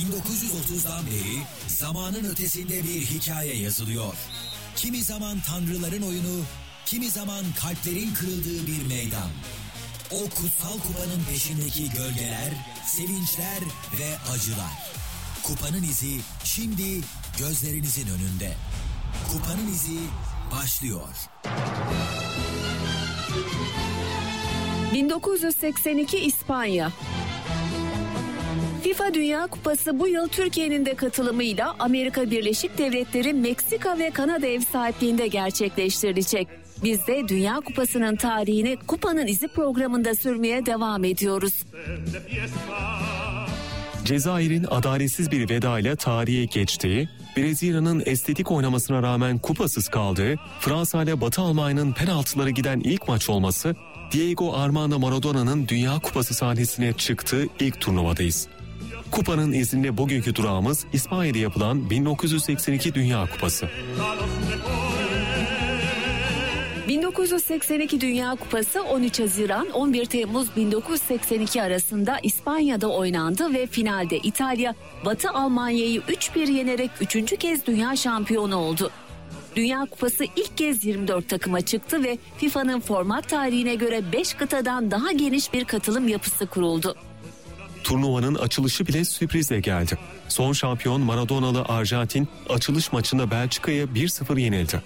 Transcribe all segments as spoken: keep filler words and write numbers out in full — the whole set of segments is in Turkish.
bin dokuz yüz otuzdan beri zamanın ötesinde bir hikaye yazılıyor. Kimi zaman tanrıların oyunu, kimi zaman kalplerin kırıldığı bir meydan. O kutsal kupanın peşindeki gölgeler, sevinçler ve acılar. Kupanın izi şimdi gözlerinizin önünde. Kupanın izi başlıyor. bin dokuz yüz seksen iki İspanya. FIFA Dünya Kupası bu yıl Türkiye'nin de katılımıyla Amerika Birleşik Devletleri, Meksika ve Kanada ev sahipliğinde gerçekleştirilecek. Biz de Dünya Kupası'nın tarihini Kupanın İzi programında sürmeye devam ediyoruz. Cezayir'in adaletsiz bir veda ile tarihe geçtiği, Brezilya'nın estetik oynamasına rağmen kupasız kaldığı, Fransa ile Batı Almanya'nın penaltılara giden ilk maç olması, Diego Armando Maradona'nın Dünya Kupası sahnesine çıktığı ilk turnuvadayız. Kupanın izinde bugünkü durağımız İspanya'da yapılan bin dokuz yüz seksen iki Dünya Kupası. bin dokuz yüz seksen iki Dünya Kupası on üç Haziran on bir Temmuz bin dokuz yüz seksen iki arasında İspanya'da oynandı ve finalde İtalya Batı Almanya'yı üç bir yenerek üçüncü kez dünya şampiyonu oldu. Dünya Kupası ilk kez yirmi dört takıma çıktı ve FIFA'nın format tarihine göre beş kıtadan daha geniş bir katılım yapısı kuruldu. Turnuvanın açılışı bile sürprizle geldi. Son şampiyon Maradona'lı Arjantin açılış maçında Belçika'ya bir sıfır yenildi.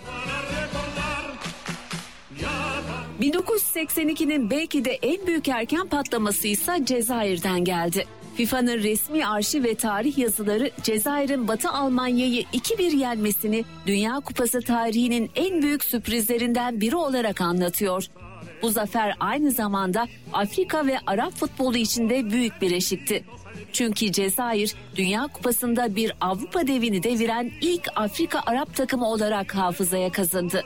bin dokuz yüz seksen ikinin belki de en büyük erken patlaması ise Cezayir'den geldi. FIFA'nın resmi arşiv ve tarih yazıları Cezayir'in Batı Almanya'yı iki bir yenmesini Dünya Kupası tarihinin en büyük sürprizlerinden biri olarak anlatıyor. Bu zafer aynı zamanda Afrika ve Arap futbolu için de büyük bir eşikti. Çünkü Cezayir Dünya Kupası'nda bir Avrupa devini deviren ilk Afrika Arap takımı olarak hafızaya kazındı.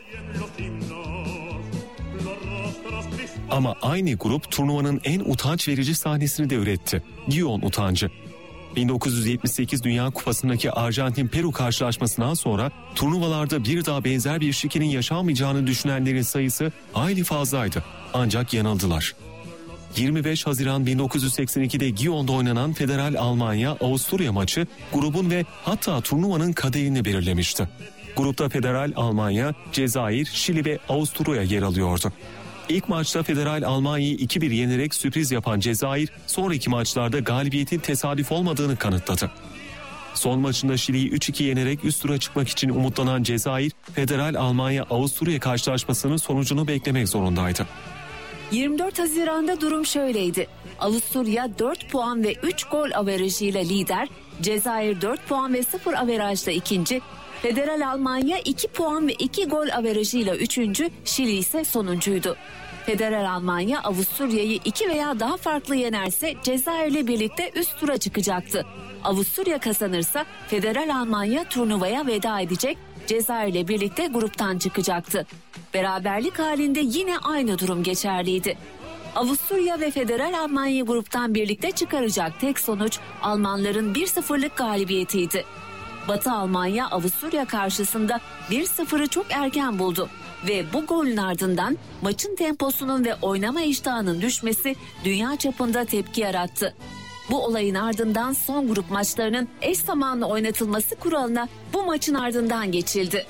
Ama aynı grup turnuvanın en utanç verici sahnesini de üretti. Gijón utancı. bin dokuz yüz yetmiş sekiz Dünya Kupası'ndaki Arjantin-Peru karşılaşmasından sonra turnuvalarda bir daha benzer bir şikenin yaşanmayacağını düşünenlerin sayısı hayli fazlaydı. Ancak yanıldılar. yirmi beş Haziran bin dokuz yüz seksen ikide Gijón'da oynanan Federal Almanya-Avusturya maçı grubun ve hatta turnuvanın kaderini belirlemişti. Grupta Federal Almanya, Cezayir, Şili ve Avusturya yer alıyordu. İlk maçta Federal Almanya'yı iki bir yenerek sürpriz yapan Cezayir, sonraki maçlarda galibiyetin tesadüf olmadığını kanıtladı. Son maçında Şili'yi üç iki yenerek üst tura çıkmak için umutlanan Cezayir, Federal Almanya-Avusturya karşılaşmasının sonucunu beklemek zorundaydı. yirmi dört Haziran'da durum şöyleydi. Avusturya dört puan ve üç gol averajıyla lider, Cezayir dört puan ve sıfır averajla ikinci, Federal Almanya iki puan ve iki gol averajıyla üçüncü, Şili ise sonuncuydu. Federal Almanya Avusturya'yı iki veya daha farklı yenerse Cezayir'le birlikte üst tura çıkacaktı. Avusturya kazanırsa Federal Almanya turnuvaya veda edecek, Cezayir'le birlikte gruptan çıkacaktı. Beraberlik halinde yine aynı durum geçerliydi. Avusturya ve Federal Almanya gruptan birlikte çıkaracak tek sonuç Almanların bir sıfırlık galibiyetiydi. Batı Almanya Avusturya karşısında bir sıfırı çok erken buldu ve bu golün ardından maçın temposunun ve oynama iştahının düşmesi dünya çapında tepki yarattı. Bu olayın ardından son grup maçlarının eş zamanlı oynatılması kuralına bu maçın ardından geçildi.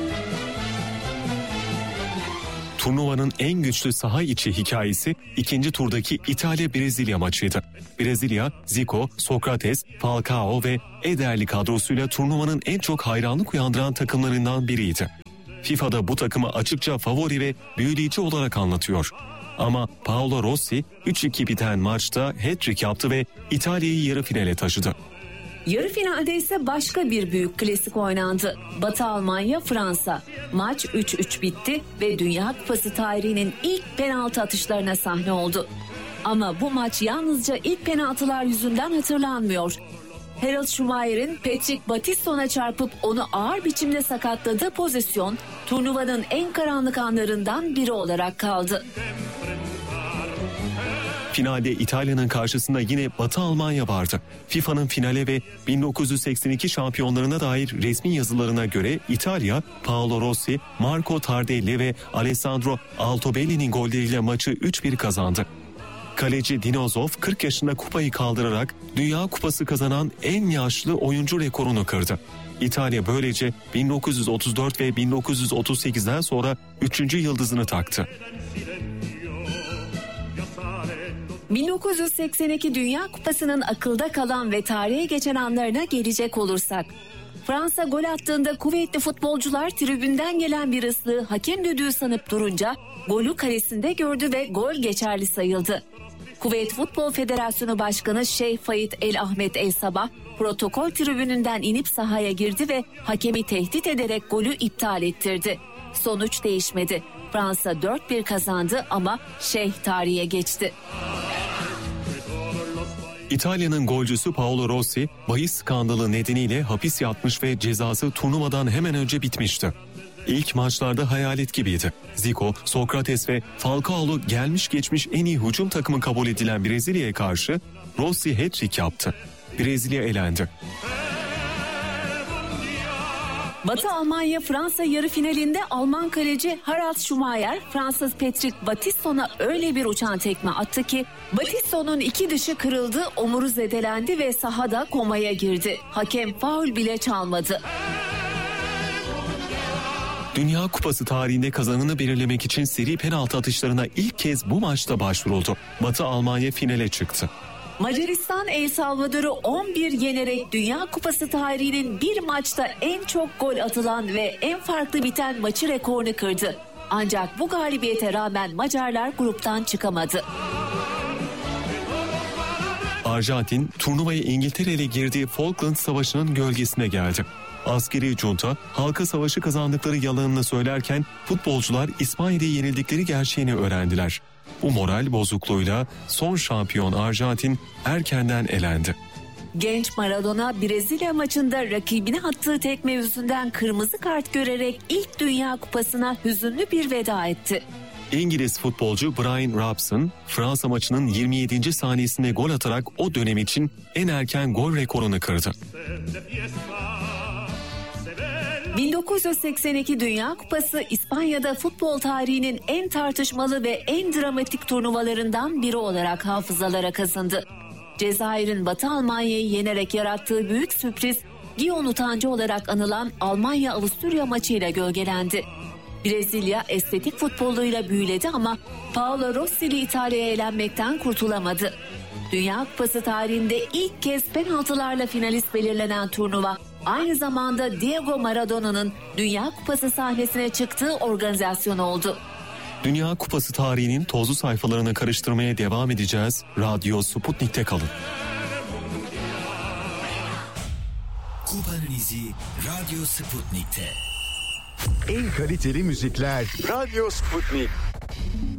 Turnuvanın en güçlü saha içi hikayesi ikinci turdaki İtalya-Brezilya maçıydı. Brezilya, Zico, Sokrates, Falcao ve Ederli kadrosuyla turnuvanın en çok hayranlık uyandıran takımlarından biriydi. FIFA'da bu takımı açıkça favori ve büyüleyici olarak anlatıyor. Ama Paolo Rossi üç iki biten maçta hat-trick yaptı ve İtalya'yı yarı finale taşıdı. Yarı finalde ise başka bir büyük klasik oynandı. Batı Almanya Fransa. Maç üç üç bitti ve Dünya Kupası tarihinin ilk penaltı atışlarına sahne oldu. Ama bu maç yalnızca ilk penaltılar yüzünden hatırlanmıyor. Harold Schumacher'in Patrick Battiston'a çarpıp onu ağır biçimde sakatladığı pozisyon turnuvanın en karanlık anlarından biri olarak kaldı. Finalde İtalya'nın karşısında yine Batı Almanya vardı. FIFA'nın finale ve bin dokuz yüz seksen iki şampiyonlarına dair resmi yazılarına göre İtalya, Paolo Rossi, Marco Tardelli ve Alessandro Altobelli'nin golleriyle maçı üç bir kazandı. Kaleci Dinozov kırk yaşında kupayı kaldırarak Dünya Kupası kazanan en yaşlı oyuncu rekorunu kırdı. İtalya böylece bin dokuz yüz otuz dört ve bin dokuz yüz otuz sekizden sonra üçüncü yıldızını taktı. bin dokuz yüz seksen iki Dünya Kupası'nın akılda kalan ve tarihe geçen anlarına gelecek olursak, Fransa gol attığında kuvvetli futbolcular tribünden gelen bir ıslığı hakem düdüğü sanıp durunca golü kalesinde gördü ve gol geçerli sayıldı. Kuveyt Futbol Federasyonu Başkanı Şeyh Faid El Ahmet El Sabah protokol tribününden inip sahaya girdi ve hakemi tehdit ederek golü iptal ettirdi. Sonuç değişmedi. Fransa dört bir kazandı ama Şeyh tarihe geçti. İtalya'nın golcüsü Paolo Rossi, bahis skandalı nedeniyle hapis yatmış ve cezası turnuvadan hemen önce bitmişti. İlk maçlarda hayalet gibiydi. Zico, Sokrates ve Falcao'lu gelmiş geçmiş en iyi hücum takımı kabul edilen Brezilya'ya karşı Rossi hat-trick yaptı. Brezilya elendi. Batı Almanya Fransa yarı finalinde Alman kaleci Harald Schumacher, Fransız Patrick Battiston'a öyle bir uçan tekme attı ki Battiston'un iki dışı kırıldı, omuru zedelendi ve sahada komaya girdi. Hakem faul bile çalmadı. Dünya Kupası tarihinde kazananı belirlemek için seri penaltı atışlarına ilk kez bu maçta başvuruldu. Batı Almanya finale çıktı. Macaristan El Salvador'u on bir yenerek Dünya Kupası tarihinin bir maçta en çok gol atılan ve en farklı biten maçı rekorunu kırdı. Ancak bu galibiyete rağmen Macarlar gruptan çıkamadı. Arjantin turnuvaya İngiltere ile girdiği Falkland Savaşı'nın gölgesine geldi. Askeri junta halka savaşı kazandıkları yalanını söylerken futbolcular İspanya'da yenildikleri gerçeğini öğrendiler. Bu moral bozukluğuyla son şampiyon Arjantin erkenden elendi. Genç Maradona Brezilya maçında rakibine attığı tekme yüzünden kırmızı kart görerek ilk Dünya Kupası'na hüzünlü bir veda etti. İngiliz futbolcu Brian Robson, Fransa maçının yirmi yedinci saniyesinde gol atarak o dönem için en erken gol rekorunu kırdı. bin dokuz yüz seksen iki Dünya Kupası İspanya'da futbol tarihinin en tartışmalı ve en dramatik turnuvalarından biri olarak hafızalara kazındı. Cezayir'in Batı Almanya'yı yenerek yarattığı büyük sürpriz, Gion utancı olarak anılan Almanya-Avusturya maçıyla gölgelendi. Brezilya estetik futboluyla büyüledi ama Paolo Rossi'li İtalya'ya elenmekten kurtulamadı. Dünya Kupası tarihinde ilk kez penaltılarla finalist belirlenen turnuva, aynı zamanda Diego Maradona'nın Dünya Kupası sahnesine çıktığı organizasyon oldu. Dünya Kupası tarihinin tozlu sayfalarını karıştırmaya devam edeceğiz. Radyo Sputnik'te kalın. Kupanın izi Radyo Sputnik'te. En kaliteli müzikler Radyo Sputnik.